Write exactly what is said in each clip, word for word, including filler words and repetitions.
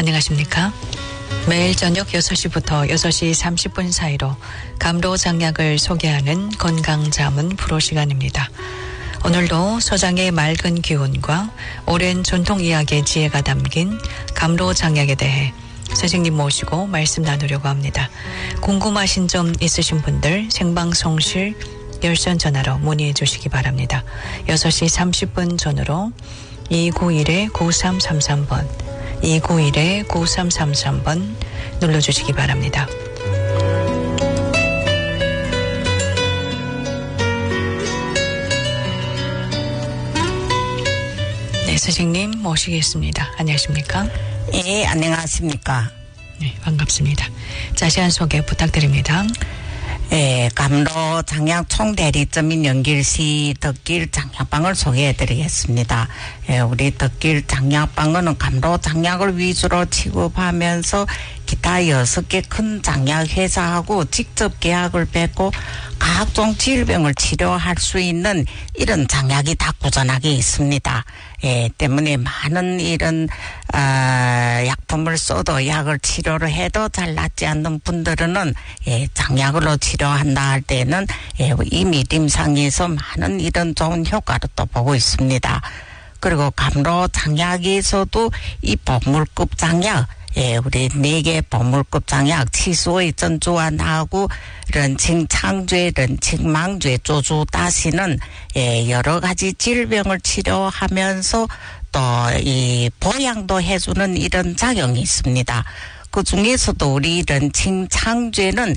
안녕하십니까? 매일 저녁 여섯 시부터 여섯 시 삼십 분 사이로 감로장약을 소개하는 건강자문 프로 시간입니다. 오늘도 서장의 맑은 기운과 오랜 전통 이야기의 지혜가 담긴 감로장약에 대해 선생님 모시고 말씀 나누려고 합니다. 궁금하신 점 있으신 분들 생방송실 열선 전화로 문의해 주시기 바랍니다. 여섯 시 삼십 분 전으로 이구일 구삼삼삼 번 이구일 구삼삼삼 번 눌러주시기 바랍니다. 네, 선생님 모시겠습니다. 안녕하십니까? 예, 안녕하십니까? 네, 반갑습니다. 자세한 소개 부탁드립니다. 예, 감로 장약 총대리점인 연길시 덕길 장약방을 소개해드리겠습니다. 예, 우리 덕길 장약방은 감로 장약을 위주로 취급하면서 기타 여섯 개 큰 장약 회사하고 직접 계약을 맺고 각종 질병을 치료할 수 있는 이런 장약이 다 꾸준하게 있습니다. 예, 때문에 많은 이런 아, 약품을 써도 약을 치료를 해도 잘 낫지 않는 분들은 예, 장약으로 치료한다 할 때는 예, 이미 임상에서 많은 이런 좋은 효과를 또 보고 있습니다. 그리고 감로 장약에서도 이 보물급 장약, 예, 우리 네 개 보물급 장약, 치수의 전주환하고 런칭 창죄, 런칭 망죄, 조주 다시는 예, 여러 가지 질병을 치료하면서 또 이 보양도 해주는 이런 작용이 있습니다. 그 중에서도 우리 런칭 창죄는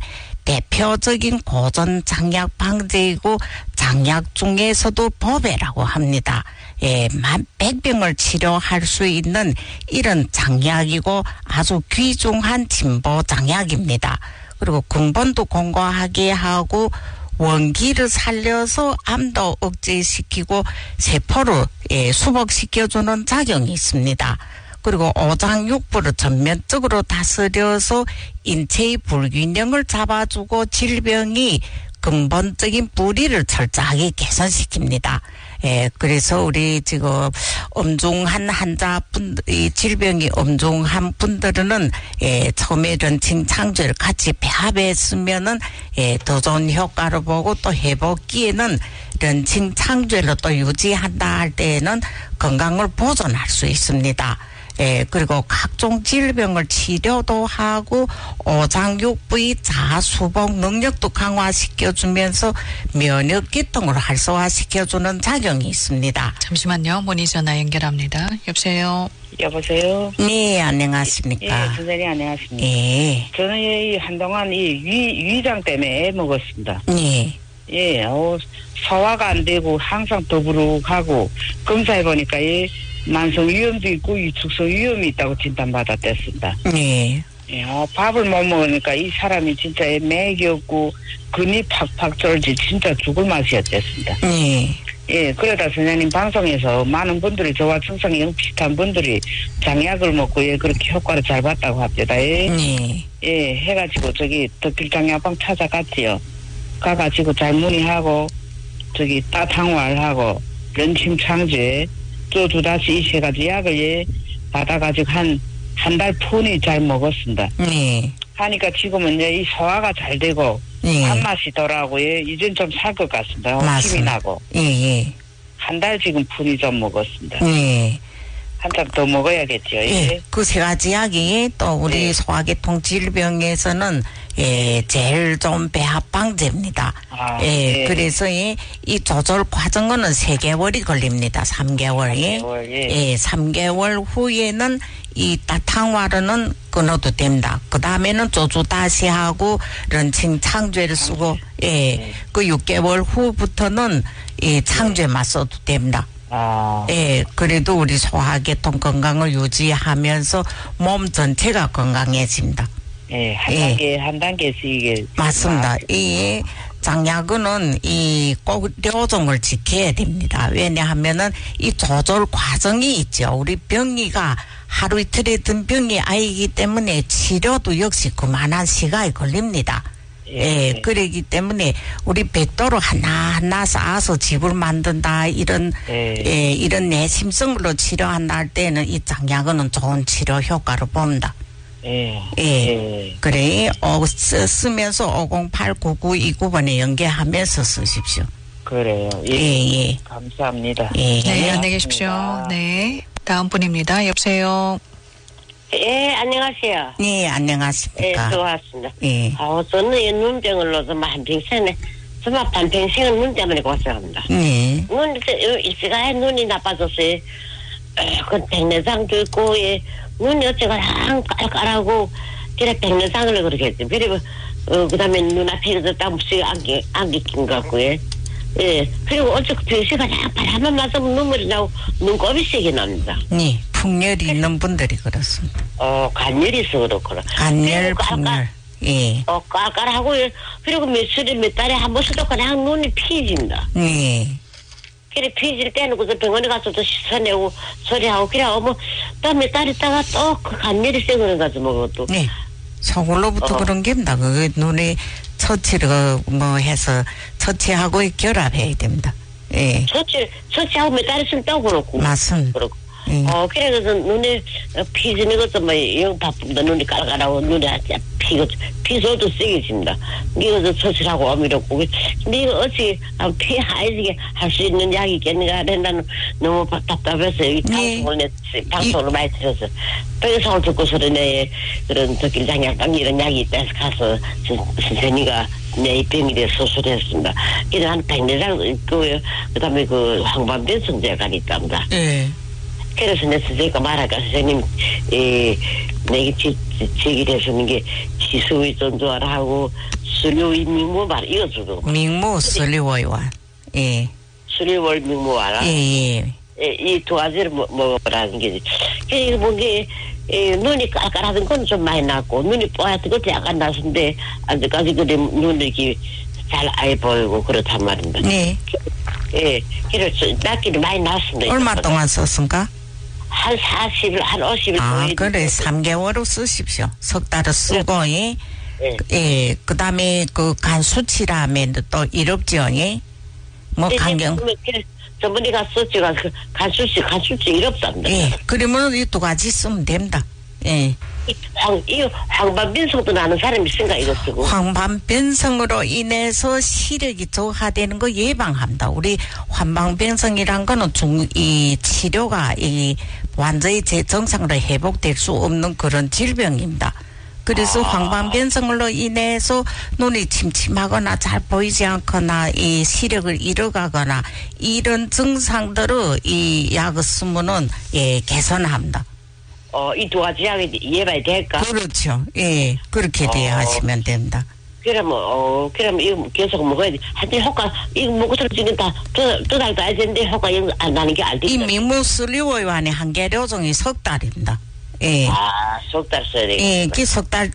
대표적인 고전 장약 방제이고 장약 중에서도 보배라고 합니다. 예, 만 백 병을 치료할 수 있는 이런 장약이고 아주 귀중한 진보 장약입니다. 그리고 근본도 공고하게 하고 원기를 살려서 암도 억제시키고 세포를 예, 수복시켜주는 작용이 있습니다. 그리고 오장육부를 전면적으로 다스려서 인체의 불균형을 잡아주고 질병이 근본적인 불이를 철저하게 개선시킵니다. 예, 그래서 우리 지금 엄중한 환자분, 이 질병이 엄중한 분들은 예, 처음에 런칭 창조를 같이 배합했으면은 예, 더 좋은 효과를 보고 또 회복기에는 런칭 창조를 또 유지한다 할 때에는 건강을 보존할 수 있습니다. 예, 그리고 각종 질병을 치료도 하고 오장육부의 자수복 능력도 강화시켜주면서 면역기능을 활성화시켜주는 작용이 있습니다. 잠시만요. 문의 전화 연결합니다. 여보세요. 여보세요. 네, 안녕하십니까. 예, 선생님 안녕하십니까. 예. 저는 이 한동안 이 위, 위장 때문에 애 먹었습니다. 예. 예, 어, 소화가 안 되고 항상 더부룩하고 검사해보니까 이 만성 위염도 있고 위축성 위염이 있다고 진단받았댔습니다. 네. 예, 어, 밥을 못 먹으니까 이 사람이 진짜 맥이 없고 근이 팍팍 쫄지 진짜 죽을 맛이었댔습니다. 네. 예, 그러다 선생님 방송에서 많은 분들이 저와 증상이 영 비슷한 분들이 장약을 먹고 예, 그렇게 효과를 잘 봤다고 합니다. 예, 네. 예, 해가지고 저기 덕길장약방 찾아갔지요. 가가지고 잘 문의하고 저기 따탕활하고 런침창제 쪼주다시 이 세 가지 약을 예 받아가지고 한 한 달 푼이 잘 먹었습니다. 네. 하니까 지금은 이제 이 소화가 잘 되고 네. 밥맛이 덜하고 예 이젠 좀 살 것 같습니다. 어, 힘이 나고 예, 예. 한 달 지금 푼이 좀 먹었습니다. 네. 한참 더 먹어야겠죠. 예. 예. 그 세 가지 약이 또 우리 네. 소화계통 질병에서는 예, 제일 좀 배합 방제입니다. 아, 예, 네. 그래서 이, 이 조절 과정은 세 개월이 걸립니다. 삼 개월이. 삼 개월, 예. 예, 삼 개월 후에는 이 따탕화르는 끊어도 됩니다. 그 다음에는 조주 다시 하고 런칭 창죄를 쓰고, 예, 네. 그 육 개월 후부터는 이 창죄만 써도 됩니다. 아, 예, 그래도 우리 소화계통 건강을 유지하면서 몸 전체가 건강해집니다. 예, 한 예. 단계 한 단계씩 이게 맞습니다. 아, 이 장약은 이 꼭 요정을 지켜야 됩니다. 왜냐하면은 이 조절 과정이 있죠. 우리 병이가 하루 이틀에 든 병이 아니기 때문에 치료도 역시 그만한 시간이 걸립니다. 예, 예. 그러기 때문에 우리 백도로 하나하나 쌓아서 집을 만든다 이런 예. 예, 이런 내심성으로 치료한다 할 때는 이 장약은 좋은 치료 효과를 봅니다. 예. 예. 예. 그래, 어, 쓰, 쓰면서 오공팔 구구이구 번에 연계하면서 쓰십시오. 그래요. 예. 예, 예. 감사합니다. 예. 네, 안녕히 계십시오. 네. 다음 분입니다. 여보세요. 예, 안녕하세요. 네, 예, 안녕하십니까. 수고하셨습니다. 예. 아, 저는 이 눈병을로 정말 한평생에, 정말 반평생은 눈 때문에 고생합니다. 네. 눈, 일시간에 눈이 나빠졌어요. 에, 그 백내장도 있고, 예, 눈이 어째가 양 깔깔하고, 그래, 백내장을 그렇게 했죠. 그리고, 어, 그 다음에 눈앞에 딱 무슨 안개, 안개 낀 것 같고, 예. 예, 그리고 어째 그 병시가 그냥 바람만 맞으면 눈물이 나고, 눈곱이 세게 납니다. 네. 풍열이 있는 분들이 그렇습니다. 어, 간열이 있어 그렇구나. 간열, 그리고 아까 풍열. 예. 어, 깔깔하고, 그리고 며칠에 몇 달에 한 번씩도 그냥 눈이 피진다. 네. 그래, 피질 때는 그저 병원에 가서 또 씻어내고, 소리하고, 그래, 어머, 또 몇 달 있다가 또 그 간열이 세거는 가지고, 뭐, 또. 네. 서울로부터 어. 그런 겁니다. 그 눈에 처치를 뭐 해서 처치하고 결합해야 됩니다. 예. 처치, 처치하고 몇 달 있으면 또 그렇고. 맞습니다. 그렇고. 예. 어, 그래, 그래서 눈에 피지는 것도 뭐, 영 바쁩니다. 눈이 깔깔하고, 눈에 피고, 피소도 세게 집니다. 이거 처치를 하고 어미롭고. 근데 이거 어찌, 피 하얘지게 할 수 있는 약이 있겠는가 하는 너무 답답해서 여기 네. 방송을 냈, 방송을 많이 들어서. 방송을 듣고서는 내 그런 덕길 장약방 이런 약이 있다 해서 가서 선생님이가 내 입병이 돼 수술했습니다. 이런 한 백내장 있고요. 그 다음에 그 황반변성제가 있답니다. 예. 그래서 내 선생님과 말할까 선생님 에 내게 제기를 해주는 게 지수의 전조하라 하고 수료의 민모말 이어주고 민모 설리워요와. 예. 수료월 민모하라 예, 예. 이 두 가지를 뭐, 뭐라는 게지. 그게 뭔게 눈이 깔깔하던 건 좀 많이 났고 눈이 뽀얗던 것도 약간 났는데 아직까지 그래 눈이 이렇게 잘 안 보이고 그렇단 말입니다. 네. 예, 그래서 낫기도 많이 났습니다. 얼마 동안 썼습니까? 한 사십 일, 한 오십 일. 아, 그래. 삼 개월을 쓰십시오. 석 달을 쓰고, 예. 예. 예. 그 다음에 그 간 수치라면 또 이롭죠, 예. 뭐 간경. 저번에 갔었지가 간수치, 간수치 이롭답니다. 예. 그러면 이 두 가지 쓰면 됩니다. 예. 이 황, 이 황반변성도 나는 사람이 있으니까 이거 쓰고. 황반변성으로 인해서 시력이 저하되는 거 예방합니다. 우리 황반변성이란 거는 중, 이 치료가 이 완전히 제 정상으로 회복될 수 없는 그런 질병입니다. 그래서 아. 황반변성으로 인해서 눈이 침침하거나 잘 보이지 않거나 이 시력을 잃어가거나 이런 증상들을 이 약을 쓰면은 예, 개선합니다. 어, 이 두 가지 약이 예방이 될까? 그렇죠. 예, 그렇게 돼야 어. 하시면 됩니다. 그러면, 어, 그러면 이거 계속 먹어야 돼. 하여튼 효과, 이거 먹고서 지금 다 두, 두 달 따야 되는데 효과 영 안 나는 게 알지. 이 민무슬리오이완의 한계 료종이 석 달입니다. 예. 아, 석 달 써야 되겠다. 예, 그석달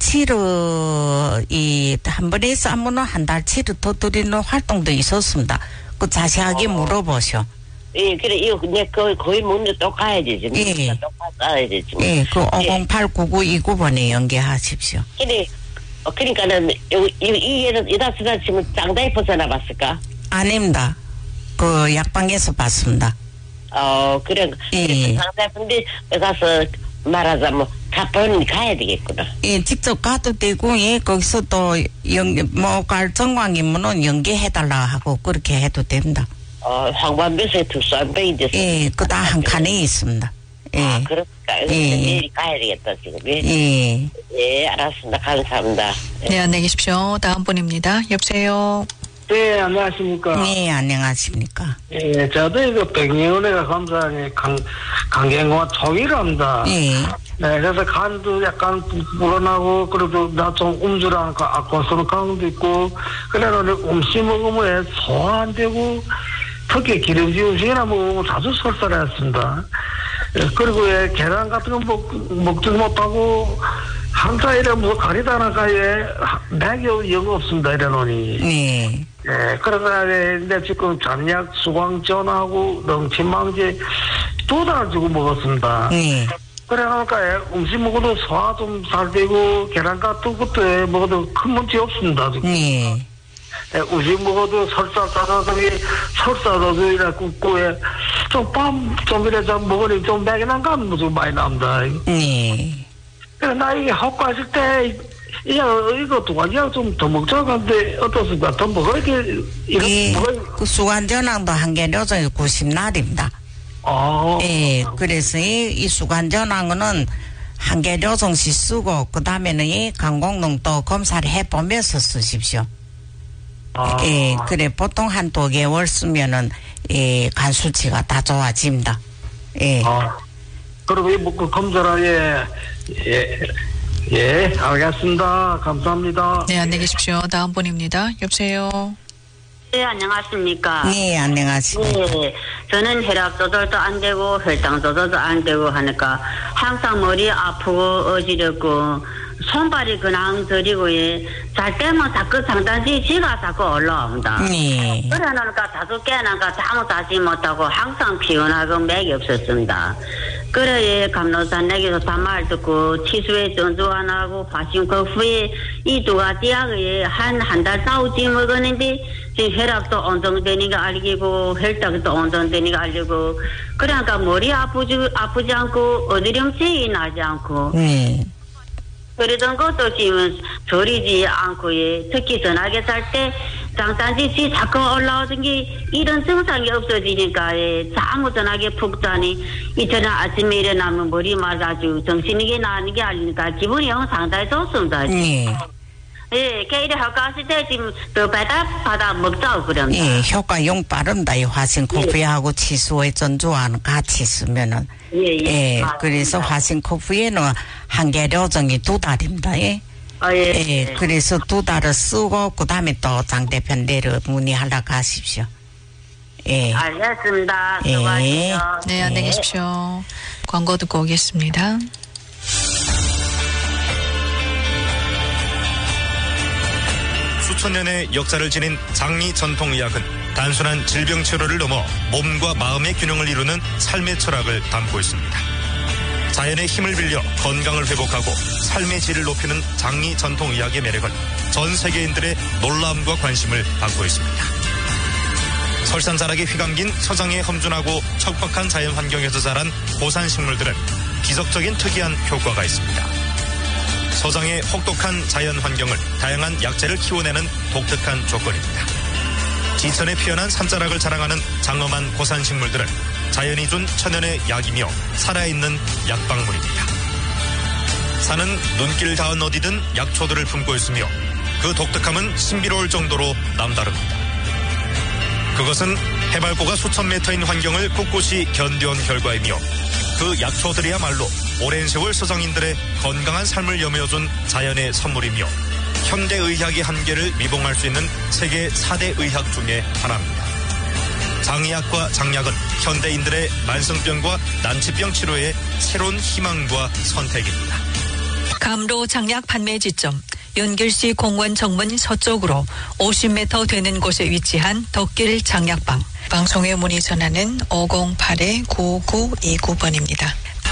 치료, 이, 한 번에 싸면 한 달 치료 더 드리는 활동도 있었습니다. 그 자세하게 어. 물어보셔. 예, 그래, 이거, 내 거의, 거의 먹는 또 가야 되지. 예. 또 가야 되지. 뭐. 예, 그 오공팔 구구이구 번에 연계하십시오. 그래, 어, 그러니까는, 요, 이, 이, 이다 쓰다 지금 짱다이 벗어나봤을까? 아닙니다. 그 약방에서 봤습니다. 어, 그래. 예. 짱다이 근데 가서 말하자면, 가뻔히 가야 되겠구나. 예, 직접 가도 되고, 예, 거기서 또, 연, 뭐, 갈 정황이면은 연계해달라 하고, 그렇게 해도 됩니다. 어, 황반변성에 특수한병이 돼서. 예, 그 다 한 칸에 있습니다. 예. 아, 그럴까? 예. 내일 가야 되겠다, 지금. 예. 예. 예, 알았습니다. 감사합니다. 예. 네, 안녕히 계십시오. 다음 분입니다. 여보세요. 네, 안녕하십니까. 네, 안녕하십니까. 예, 저도 이거 백년회가 검사하니 강, 강경화 초기랍니다. 예. 네, 그래서 간도 약간 불어나고, 그래도 나 좀 음주라는 거, 아코스는 강도 있고, 그래는 음식 먹으면 소화 안 되고, 특히 기름진 음식이나 먹으면 자주 설사를 했습니다. 예, 그리고 예, 계란 같은 거 먹, 먹지 못하고, 항상 이래 뭐 가리다나가 예, 맥이 영 없습니다, 이래놓으니. 네. 예, 그래서 이제 지금 잔약 수광전하고 렁침망제 두 달 주고 먹었습니다. 네. 그래가니까 음식 먹어도 소화 좀 잘 되고 계란 같은 것도 먹어도 큰 문제 없습니다. 지금. 네. 예, 음식 먹어도 설사 싸서 설사도 이래 굽고 좀밤좀 이래 좀 먹으니 좀 매기난 감도 좀 많이 납니다. 네. 그래 나 이게 학과했을 때 이거 이거 두 가지 좀 더 먹자고 하는데 어떻습니까? 더 먹어야 돼. 예, 이거 그 수관전황도 한개 요정이 구십 날입니다. 아. 예, 그래서 이, 이 수관전황은 한개 요정씩 쓰고 그 다음에는 이 강공농도 검사를 해보면서 쓰십시오. 아. 예, 그래 보통 한 두 개월 쓰면은 예, 간 수치가 다 좋아집니다. 예. 아. 그리고 이 뭐, 그 검사라 예, 예, 예, 알겠습니다. 감사합니다. 네, 안녕히 계십시오. 다음 분입니다. 여보세요. 네, 안녕하십니까. 네, 안녕하십니까. 네, 저는 혈압 조절도 안 되고 혈당 조절도 안 되고 하니까 항상 머리 아프고 어지럽고 손발이 그냥 저리고 예, 잘 때면 자꾸 상단지 지가 자꾸 올라옵니다. 네. 그래 놓으니까 자주 깨나니까 잠을 자지 못하고 항상 피곤하고 맥이 없었습니다. 그래 예, 감로산에게서 단말 듣고 치수에 전주 안 하고 파신 그 후에 이 두 가지 약을 한 한 달 싸우지 먹었는데 지금 혈압도 온정되는 거 알리고 혈당도 온정되는 거 알리고 그러니까 머리 아프지 아프지 않고 어지럼증이 나지 않고 네. 그러던 것도 지금 저리지 않고 예, 특히 전화기 잘 때 장단지 자꾸 올라오던 게 이런 증상이 없어지니까 예, 아무 전화기 푹 자니 이전에 아침에 일어나면 머리 맞아지고 정신이 나는 게 아니니까 기분이 영 상당히 좋습니다. 네. 예, 걔를 학과했을 때 지금 더 받아 받아 먹자고 그럽니다. 예, 효과용 빠릅니다. 이 화신 코프에하고 치수의 전주와는 같이 쓰면은. 예, 예. 예, 맞습니다. 그래서 화신 코프에는 한개 요정이 두 달입니다. 예. 아, 예. 예, 그래서 두 달을 쓰고 그 다음에 또 장 대표님대로 문의하러 가십시오. 예. 알겠습니다. 예. 수고하세요. 네, 안녕히 계십시오. 광고 듣고 오겠습니다. 수천 년의 역사를 지닌 장미 전통의학은 단순한 질병 치료를 넘어 몸과 마음의 균형을 이루는 삶의 철학을 담고 있습니다. 자연의 힘을 빌려 건강을 회복하고 삶의 질을 높이는 장미 전통의학의 매력은 전 세계인들의 놀라움과 관심을 받고 있습니다. 설산자락에 휘감긴 서장에 험준하고 척박한 자연 환경에서 자란 고산식물들은 기적적인 특이한 효과가 있습니다. 서장의 혹독한 자연 환경을 다양한 약재를 키워내는 독특한 조건입니다. 지천에 피어난 산자락을 자랑하는 장엄한 고산식물들은 자연이 준 천연의 약이며 살아있는 약방문입니다. 산은 눈길 닿은 어디든 약초들을 품고 있으며 그 독특함은 신비로울 정도로 남다릅니다. 그것은 해발고가 수천 미터인 환경을 꿋꿋이 견뎌온 결과이며 그 약초들이야말로 오랜 세월 서장인들의 건강한 삶을 여며준 자연의 선물이며 현대의학의 한계를 미봉할 수 있는 세계 사 대 의학 중에 하나입니다. 장의학과 장약은 현대인들의 만성병과 난치병 치료의 새로운 희망과 선택입니다. 감로 장약 판매 지점 연길시 공원 정문 서쪽으로 오십 미터 되는 곳에 위치한 덕길 장약방. 방송에 문의 전화는 오공팔 구구이구 번입니다.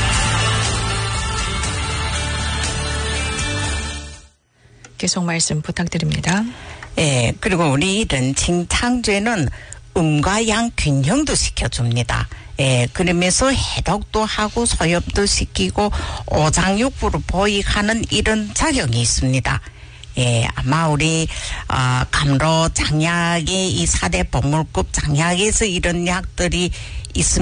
계속 말씀 부탁드립니다. 예, 그리고 우리 이런 칭창제는 음과 양 균형도 시켜줍니다. 예, 그러면서 해독도 하고 소염도 시키고 오장육부로 보익하는 이런 작용이 있습니다. 예, 아마 우리 어, 감로 장약의 이 사 대 보물급 장약에서 이런 약들이 있습니다.